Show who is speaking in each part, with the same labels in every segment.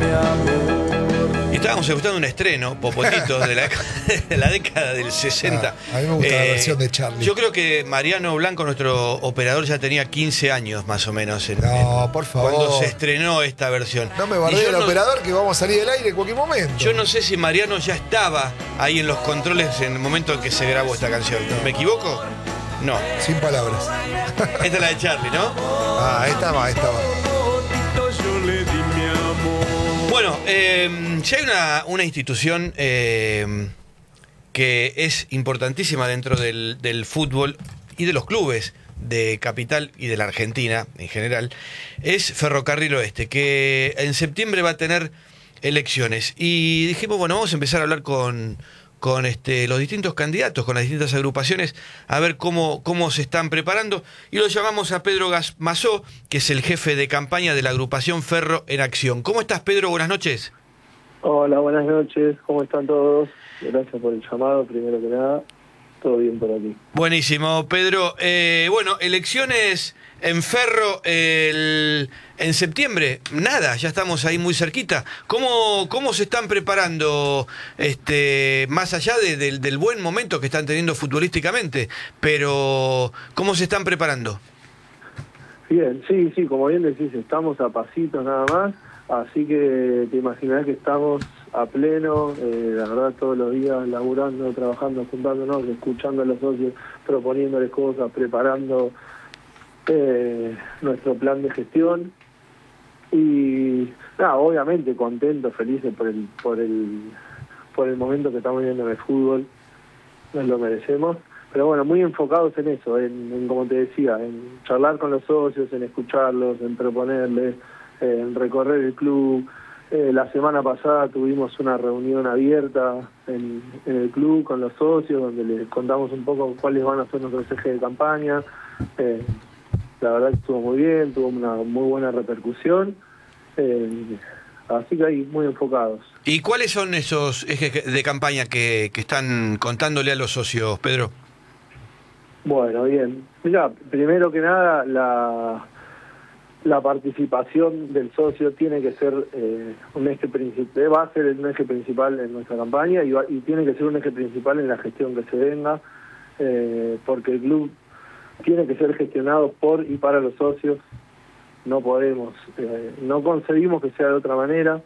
Speaker 1: Y estábamos escuchando un estreno, Popotitos, de la década del 60.
Speaker 2: A mí me gusta la versión de Charlie.
Speaker 1: Yo creo que Mariano Blanco, nuestro operador, ya tenía 15 años más o menos
Speaker 2: Por favor.
Speaker 1: cuando se estrenó esta versión.
Speaker 2: No me bardee el operador, que vamos a salir del aire en cualquier momento.
Speaker 1: Yo no sé si Mariano ya estaba ahí en los controles en el momento en que se grabó esta canción. ¿Me equivoco? No.
Speaker 2: Sin palabras.
Speaker 1: Esta es la de Charlie, ¿no?
Speaker 2: Esta va.
Speaker 1: Bueno, si hay una institución que es importantísima dentro del fútbol y de los clubes de Capital y de la Argentina en general, es Ferrocarril Oeste, que en septiembre va a tener elecciones. Y dijimos, bueno, vamos a empezar a hablar con los distintos candidatos, con las distintas agrupaciones, a ver cómo se están preparando. Y lo llamamos a Pedro Mazó, que es el jefe de campaña de la agrupación Ferro en Acción. ¿Cómo estás, Pedro? Buenas noches.
Speaker 3: Hola, buenas noches. ¿Cómo están todos? Gracias por el llamado, primero que nada. Todo bien por aquí.
Speaker 1: Buenísimo, Pedro. Bueno, elecciones en Ferro en septiembre. Nada, ya estamos ahí muy cerquita. ¿Cómo se están preparando, más allá del buen momento que están teniendo futbolísticamente? Pero, ¿cómo se están preparando?
Speaker 3: Bien, sí, como bien decís, estamos a pasitos nada más. Así que te imaginarás que estamos a pleno, la verdad todos los días laburando, trabajando, juntándonos, escuchando a los socios, proponiéndoles cosas, preparando nuestro plan de gestión y nada, obviamente contentos, felices por el momento que estamos viviendo en el fútbol, nos lo merecemos, pero bueno, muy enfocados en eso, en como te decía, en charlar con los socios, en escucharlos, en proponerles, en recorrer el club. La semana pasada tuvimos una reunión abierta en el club con los socios, donde les contamos un poco cuáles van a ser nuestros ejes de campaña. La verdad que estuvo muy bien, tuvo una muy buena repercusión. Así que ahí, muy enfocados.
Speaker 1: ¿Y cuáles son esos ejes de campaña que están contándole a los socios, Pedro?
Speaker 3: Bueno, bien. Mira, primero que nada, la participación del socio tiene que ser un eje principal, va a ser un eje principal en nuestra campaña y tiene que ser un eje principal en la gestión que se venga, porque el club tiene que ser gestionado por y para los socios. No podemos, no concebimos que sea de otra manera.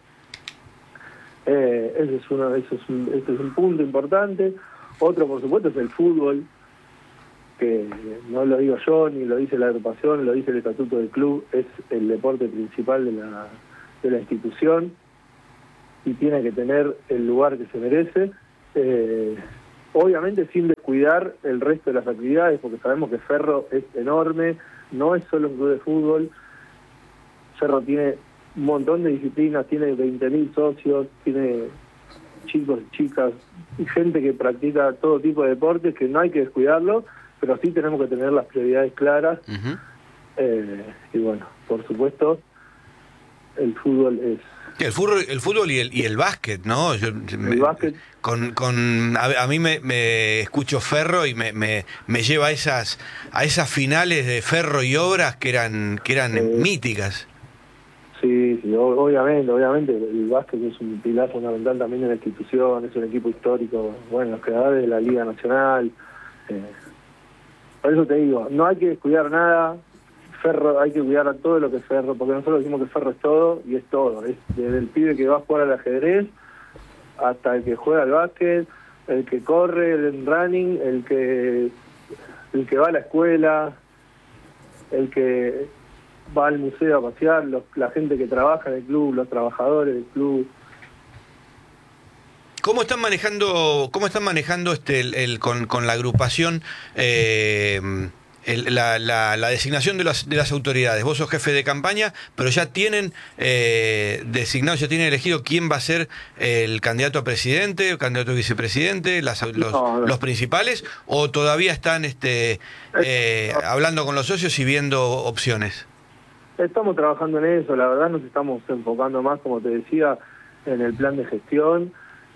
Speaker 3: Ese es un punto importante. Otro, por supuesto, es el fútbol, que no lo digo yo, ni lo dice la agrupación, lo dice el estatuto del club, es el deporte principal de la institución y tiene que tener el lugar que se merece, obviamente sin descuidar el resto de las actividades, porque sabemos que Ferro es enorme, no es solo un club de fútbol. Ferro tiene un montón de disciplinas, tiene 20.000 socios, tiene chicos y chicas y gente que practica todo tipo de deportes, que no hay que descuidarlo, pero sí tenemos que tener las prioridades claras.
Speaker 1: Uh-huh.
Speaker 3: Y bueno, por supuesto, el fútbol es...
Speaker 1: El fútbol y el básquet, ¿no?
Speaker 3: El básquet.
Speaker 1: A mí me escucho Ferro y me lleva a esas finales de Ferro y Obras que eran míticas.
Speaker 3: Sí, obviamente, el básquet es un pilar fundamental también de la institución, es un equipo histórico, bueno, los creadores de la Liga Nacional. Por eso te digo, no hay que descuidar nada. Ferro, hay que cuidar a todo lo que es Ferro, porque nosotros decimos que Ferro es todo, y es todo. Es desde el pibe que va a jugar al ajedrez hasta el que juega al básquet, el que corre, el running, el que va a la escuela, el que va al museo a pasear, la gente que trabaja en el club, los trabajadores del club.
Speaker 1: ¿Cómo están manejando con la agrupación la designación de las autoridades? Vos sos jefe de campaña, pero ya tienen designado, ya tienen elegido quién va a ser el candidato a presidente, el candidato a vicepresidente, los principales, o todavía están hablando con los socios y viendo opciones.
Speaker 3: Estamos trabajando en eso, la verdad nos estamos enfocando más, como te decía, en el plan de gestión.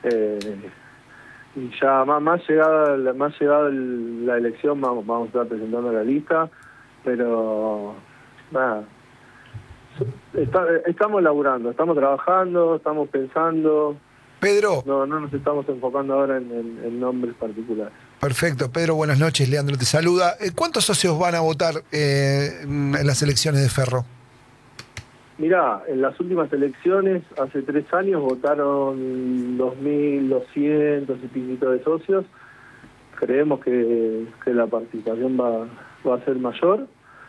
Speaker 3: Y ya más llegada la elección vamos a estar presentando la lista, pero nada, Estamos laburando, estamos trabajando, estamos pensando.
Speaker 2: Pedro.
Speaker 3: No nos estamos enfocando ahora en nombres particulares.
Speaker 2: Perfecto. Pedro, buenas noches. Leandro te saluda. ¿Cuántos socios van a votar en las elecciones de Ferro?
Speaker 3: Mirá, en las últimas elecciones, hace 3 años, votaron 2.200 y piquito de socios. Creemos que la participación va a ser mayor.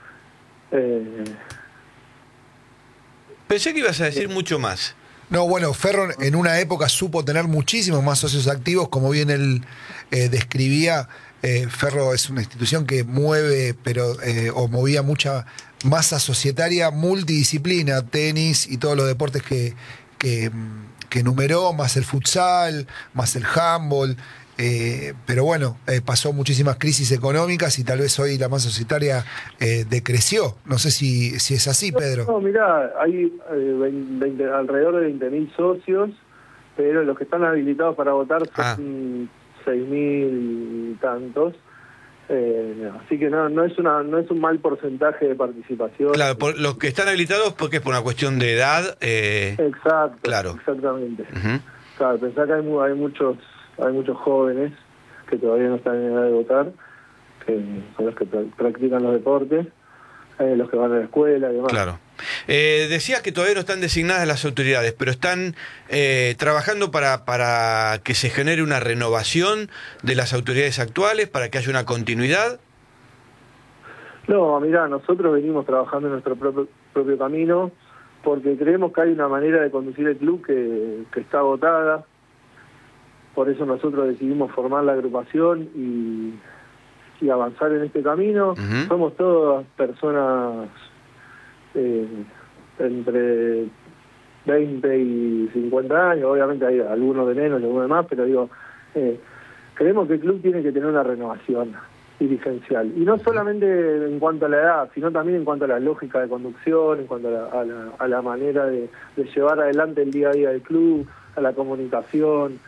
Speaker 1: Pensé que ibas a decir mucho más.
Speaker 2: No, bueno, Ferro en una época supo tener muchísimos más socios activos, como bien él describía. Ferro es una institución que mueve, o movía mucha masa societaria multidisciplina, tenis y todos los deportes que enumeró, más el futsal, más el handball. Pero bueno, pasó muchísimas crisis económicas y tal vez hoy la masa societaria decreció. No sé si es así, Pedro.
Speaker 3: No, mirá, hay alrededor de 20.000 socios, pero los que están habilitados para votar son 6.000 y tantos. Así que no es un mal porcentaje de participación.
Speaker 1: Claro, por los que están habilitados porque es por una cuestión de edad.
Speaker 3: Exacto,
Speaker 1: claro.
Speaker 3: Exactamente. Claro, pensá que hay muchos jóvenes que todavía no están en edad de votar, que son los que practican los deportes, los que van a la escuela y demás.
Speaker 1: Claro. Decías que todavía no están designadas las autoridades, pero están trabajando para que se genere una renovación de las autoridades actuales, para que haya una continuidad.
Speaker 3: No, mirá, nosotros venimos trabajando en nuestro propio camino, porque creemos que hay una manera de conducir el club que está agotada. Por eso nosotros decidimos formar la agrupación y avanzar en este camino. Somos todas personas entre 20 y 50 años, obviamente hay algunos de menos y algunos de más, pero digo, creemos que el club tiene que tener una renovación dirigencial. Y no solamente en cuanto a la edad, sino también en cuanto a la lógica de conducción, en cuanto a la manera de llevar adelante el día a día del club, a la comunicación.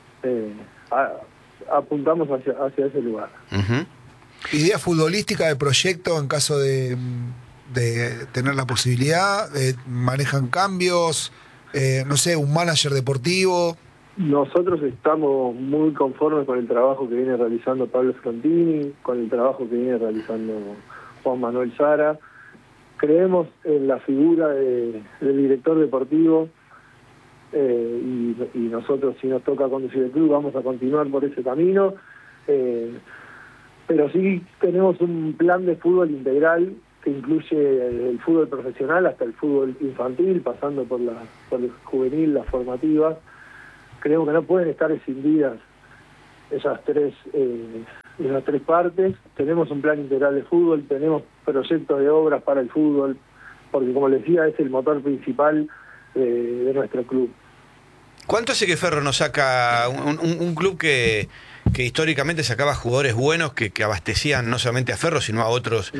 Speaker 3: Apuntamos hacia ese lugar.
Speaker 2: ¿Idea futbolística de proyecto en caso de tener la posibilidad? ¿Manejan cambios? No sé, un manager deportivo.
Speaker 3: Nosotros estamos muy conformes con el trabajo que viene realizando Pablo Frontini, con el trabajo que viene realizando Juan Manuel Sara. Creemos en la figura del director deportivo. Y nosotros, si nos toca conducir el club, vamos a continuar por ese camino, pero sí tenemos un plan de fútbol integral que incluye el fútbol profesional hasta el fútbol infantil, pasando por el juvenil, las formativas. Creemos que no pueden estar escindidas esas tres partes. Tenemos un plan integral de fútbol, tenemos proyectos de obras para el fútbol, porque como les decía, es el motor principal de nuestro club.
Speaker 1: ¿Cuánto hace que Ferro nos saca un club que históricamente sacaba jugadores buenos que abastecían no solamente a Ferro sino a otros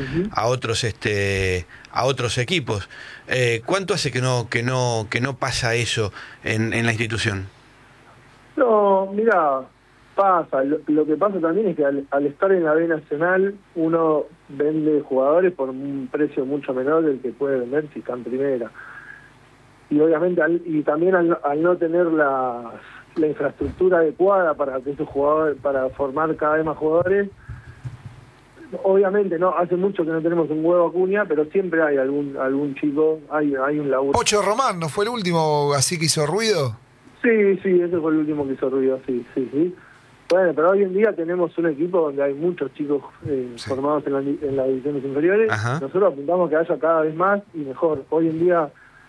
Speaker 1: equipos? ¿Cuánto hace que no pasa eso en la institución?
Speaker 3: No, mira, pasa. Lo que pasa también es que al estar en la B Nacional uno vende jugadores por un precio mucho menor del que puede vender si está en primera. Y obviamente también al no tener la infraestructura adecuada para que esos jugadores, para formar cada vez más jugadores, obviamente no hace mucho que no tenemos un huevo Acuña, pero siempre hay algún chico, hay un laburo.
Speaker 2: Pocho Román, ¿no fue el último así que hizo ruido?
Speaker 3: Sí, ese fue el último que hizo ruido, sí. Bueno, pero hoy en día tenemos un equipo donde hay muchos chicos formados en las divisiones inferiores. Ajá. Nosotros apuntamos que haya cada vez más y mejor. Hoy en día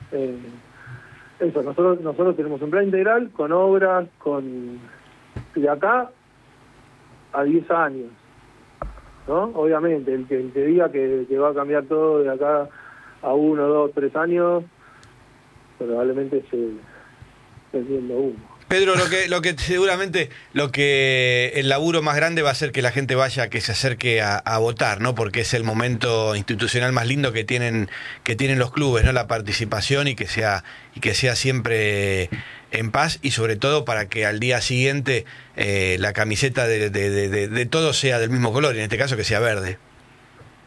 Speaker 3: nosotros tenemos un plan integral con obras, de acá a 10 años, ¿no? Obviamente, el que diga que va a cambiar todo de acá a 1, 2, 3 años, probablemente se vendiendo humo.
Speaker 1: Pedro, lo que seguramente el laburo más grande va a ser que la gente vaya, que se acerque a votar, ¿no? Porque es el momento institucional más lindo que tienen los clubes, ¿no? La participación y que sea siempre en paz y sobre todo para que al día siguiente la camiseta de todos sea del mismo color, y en este caso que sea verde.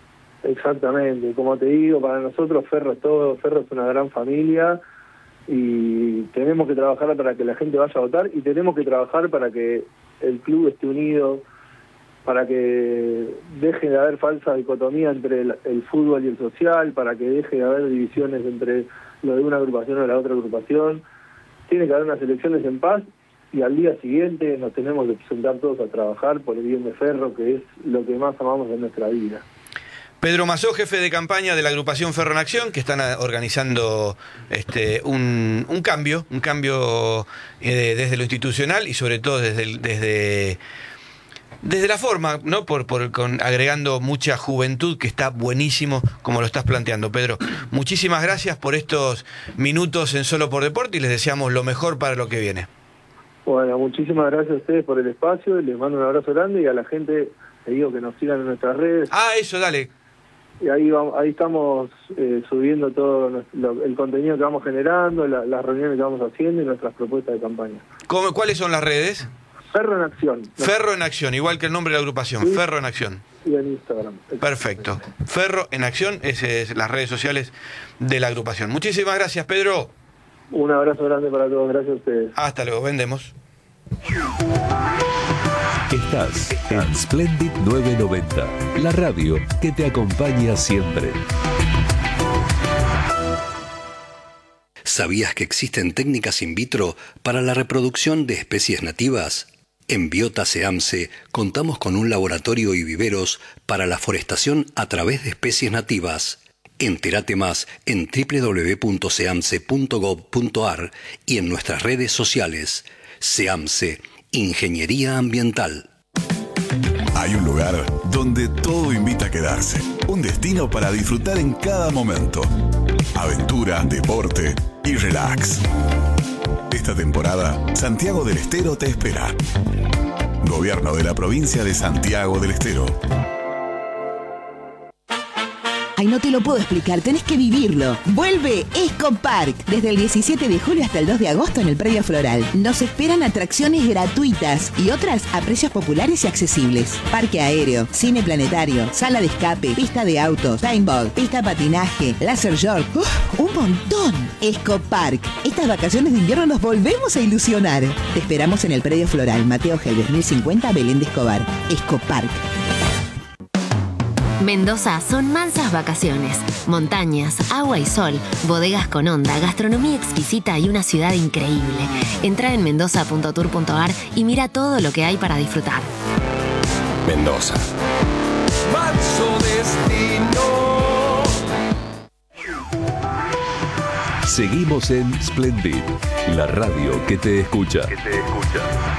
Speaker 3: Exactamente, como te digo, para nosotros Ferro es todo, Ferro es una gran familia y tenemos que trabajar para que la gente vaya a votar y tenemos que trabajar para que el club esté unido, para que deje de haber falsa dicotomía entre el fútbol y el social, para que deje de haber divisiones entre lo de una agrupación o la otra agrupación. Tiene que haber unas elecciones en paz y al día siguiente nos tenemos que sentar todos a trabajar por el bien de Ferro, que es lo que más amamos en nuestra vida.
Speaker 1: Pedro Mazó, jefe de campaña de la agrupación Ferro en Acción, que están organizando un cambio desde lo institucional y sobre todo desde la forma, ¿no? Agregando mucha juventud, que está buenísimo como lo estás planteando, Pedro. Muchísimas gracias por estos minutos en Solo por Deporte y les deseamos lo mejor para lo que viene.
Speaker 3: Bueno, muchísimas gracias a ustedes por el espacio, les mando un abrazo grande y a la gente les digo que nos sigan en nuestras redes.
Speaker 1: Eso, dale.
Speaker 3: Y ahí estamos subiendo todo el contenido que vamos generando, las reuniones que vamos haciendo y nuestras propuestas de campaña.
Speaker 1: ¿Cuáles son las redes?
Speaker 3: Ferro en Acción.
Speaker 1: Ferro en Acción, igual que el nombre de la agrupación, sí. Ferro en Acción.
Speaker 3: Y en Instagram.
Speaker 1: Perfecto. Ferro en Acción, esas son las redes sociales de la agrupación. Muchísimas gracias, Pedro.
Speaker 3: Un abrazo grande para todos, gracias a ustedes.
Speaker 1: Hasta luego, vendemos.
Speaker 4: Estás en Splendid 990, la radio que te acompaña siempre.
Speaker 5: ¿Sabías que existen técnicas in vitro para la reproducción de especies nativas? En Biota SEAMSE contamos con un laboratorio y viveros para la forestación a través de especies nativas. Entérate más en www.seamse.gov.ar y en nuestras redes sociales. SEAMSE, Ingeniería Ambiental.
Speaker 6: Hay un lugar donde todo invita a quedarse. Un destino para disfrutar en cada momento. Aventura, deporte y relax. Esta temporada, Santiago del Estero te espera. Gobierno de la provincia de Santiago del Estero.
Speaker 7: Ay, no te lo puedo explicar, tenés que vivirlo. Vuelve Escopark, desde el 17 de julio hasta el 2 de agosto en el Predio Floral. Nos esperan atracciones gratuitas y otras a precios populares y accesibles. Parque aéreo, cine planetario, sala de escape, pista de autos, paintball, pista de patinaje, laser short. ¡Un montón! Escopark. Estas vacaciones de invierno nos volvemos a ilusionar. Te esperamos en el Predio Floral, Mateo Gelbes, 1050, Belén de Escobar. Escopark.
Speaker 8: Mendoza son mansas vacaciones, montañas, agua y sol, bodegas con onda, gastronomía exquisita y una ciudad increíble. Entra en mendoza.tour.ar y mira todo lo que hay para disfrutar.
Speaker 6: Mendoza.
Speaker 9: Manso destino.
Speaker 4: Seguimos en Splendid, la radio que te escucha.